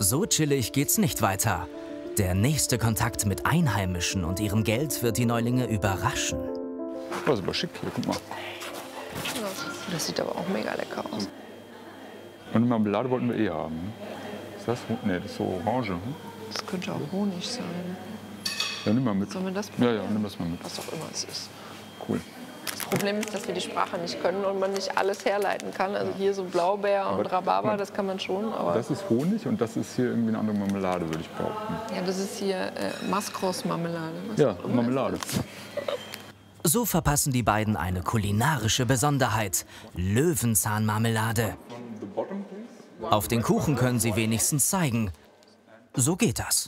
So chillig geht's nicht weiter. Der nächste Kontakt mit Einheimischen und ihrem Geld wird die Neulinge überraschen. Das ist aber schick hier, guck mal. Das sieht aber auch mega lecker aus. Und eine Marmelade wollten wir eh haben. Ne? Ist das? Nee, das ist so orange. Hm? Das könnte auch Honig sein. Ja, nimm mal mit. Sollen wir das? Ja, nimm das mal mit. Was auch immer es ist. Cool. Das Problem ist, dass wir die Sprache nicht können und man nicht alles herleiten kann. Also hier so Blaubeer und Rhabarber, das kann man schon. Aber Das ist Honig und das ist hier irgendwie eine andere Marmelade, würde ich behaupten. ja, das ist hier Maskros-Marmelade. Ja, Marmelade. So verpassen die beiden eine kulinarische Besonderheit: Löwenzahnmarmelade. Auf den Kuchen können sie wenigstens zeigen. So geht das.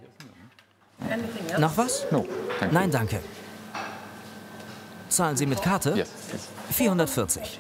Noch was? No, danke. Nein, danke. Zahlen Sie mit Karte? Yes. 440.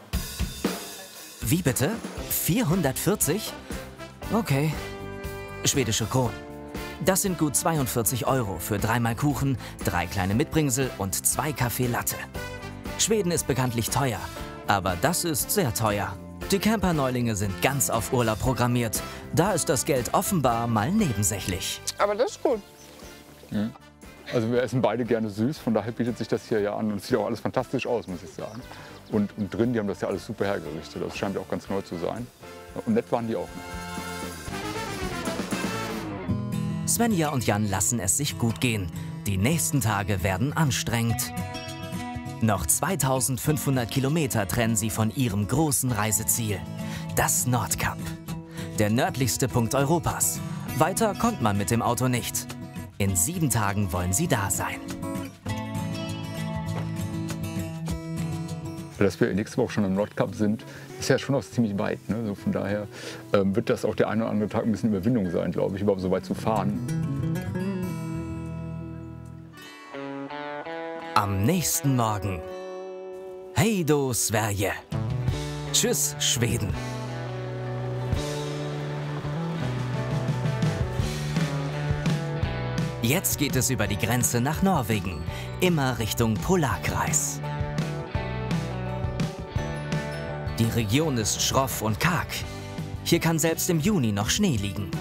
Wie bitte? 440? Okay. Schwedische Kronen. Das sind gut 42 € für 3-mal Kuchen, 3 kleine Mitbringsel und 2 Kaffee Latte. Schweden ist bekanntlich teuer, aber das ist sehr teuer. Die Camper-Neulinge sind ganz auf Urlaub programmiert. Da ist das Geld offenbar mal nebensächlich. Aber das ist gut. Also wir essen beide gerne süß, von daher bietet sich das hier ja an. Und es sieht auch alles fantastisch aus, muss ich sagen. Und drin, die haben das ja alles super hergerichtet. Das scheint ja auch ganz neu zu sein. Und nett waren die auch. Svenja und Jan lassen es sich gut gehen. Die nächsten Tage werden anstrengend. Noch 2500 Kilometer trennen sie von ihrem großen Reiseziel, das Nordkap. Der nördlichste Punkt Europas. Weiter kommt man mit dem Auto nicht. In 7 Tagen wollen sie da sein. Dass wir nächste Woche schon am Nordkap sind, ist ja schon noch ziemlich weit. Ne? Also von daher wird das auch der eine oder andere Tag ein bisschen Überwindung sein, glaube ich, überhaupt so weit zu fahren. Am nächsten Morgen. Hej då, Sverige. Tschüss, Schweden. Jetzt geht es über die Grenze nach Norwegen, immer Richtung Polarkreis. Die Region ist schroff und karg. Hier kann selbst im Juni noch Schnee liegen.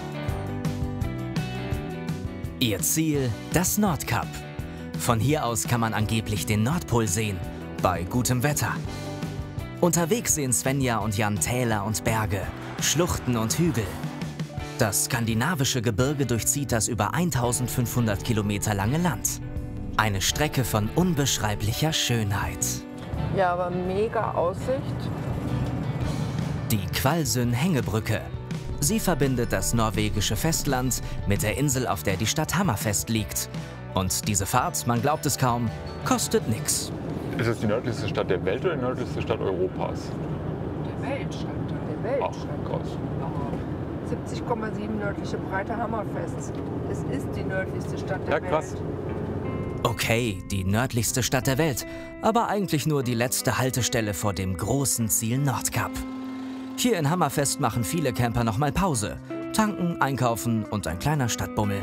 Ihr Ziel, das Nordkap. Von hier aus kann man angeblich den Nordpol sehen, bei gutem Wetter. Unterwegs sehen Svenja und Jan Täler und Berge, Schluchten und Hügel. Das skandinavische Gebirge durchzieht das über 1500 Kilometer lange Land. Eine Strecke von unbeschreiblicher Schönheit. Ja, aber mega Aussicht. Die Kvalsund-Hängebrücke. Sie verbindet das norwegische Festland mit der Insel, auf der die Stadt Hammerfest liegt. Und diese Fahrt, man glaubt es kaum, kostet nix. Ist das die nördlichste Stadt der Welt oder die nördlichste Stadt Europas? Der Weltstadt. Der Weltstadt. Ach, krass. 70,7 nördliche Breite Hammerfest. Es ist die nördlichste Stadt der Ja, krass. Welt. Okay, die nördlichste Stadt der Welt, aber eigentlich nur die letzte Haltestelle vor dem großen Ziel Nordkap. Hier in Hammerfest machen viele Camper nochmal Pause. Tanken, einkaufen und ein kleiner Stadtbummel.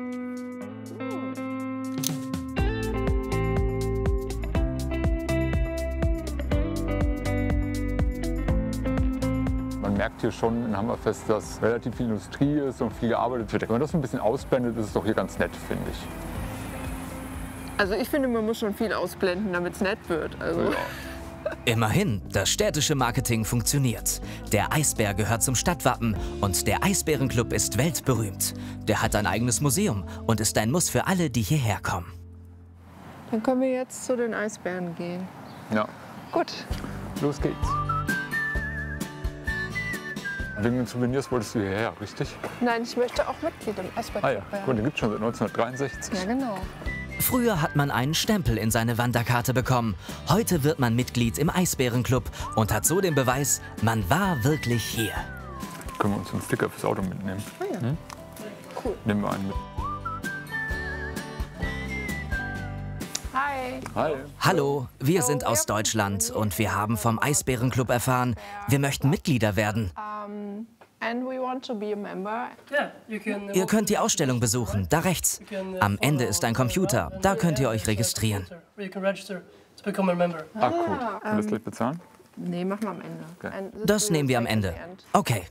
Man merkt hier schon in Hammerfest, dass relativ viel Industrie ist und viel gearbeitet wird. Wenn man das ein bisschen ausblendet, ist es doch hier ganz nett, finde ich. Also ich finde, man muss schon viel ausblenden, damit es nett wird. Also. Ja. Immerhin, das städtische Marketing funktioniert. Der Eisbär gehört zum Stadtwappen und der Eisbärenclub ist weltberühmt. Der hat ein eigenes Museum und ist ein Muss für alle, die hierher kommen. Dann können wir jetzt zu den Eisbären gehen. Ja, Gut. los geht's. Wegen den Souvenirs wolltest du hierher, richtig? Nein, ich möchte auch Mitglied im Eisbärenclub Ah ja, werden. gut, den gibt es schon seit 1963. Ja, genau. Früher hat man einen Stempel in seine Wanderkarte bekommen. Heute wird man Mitglied im Eisbärenclub und hat so den Beweis, man war wirklich hier. Können wir uns einen Sticker fürs Auto mitnehmen? Ah ja. Cool. Nehmen wir einen mit. Hi. Hi. Hallo, wir sind aus Deutschland und wir haben vom Eisbärenclub erfahren, wir möchten Mitglieder werden. And we want to be a member. Ihr könnt die Ausstellung besuchen, da rechts. Am Ende ist ein Computer, da könnt ihr euch registrieren. Ah, cool. Können wir das gleich bezahlen? Nee, machen wir am Ende. Okay. And this Das will nehmen wir am take at Ende. the end. Okay.